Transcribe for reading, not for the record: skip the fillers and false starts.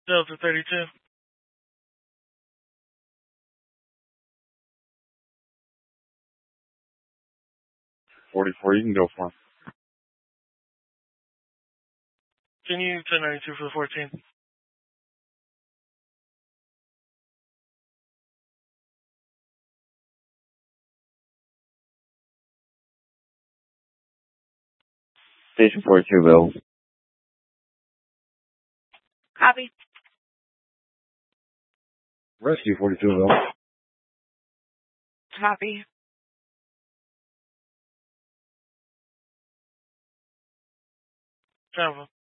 Delta 32. 44, you can go for him. Can you 1092 for the 14? Station 42, Bill. Copy. Rescue 42, Bill. Copy. Travel.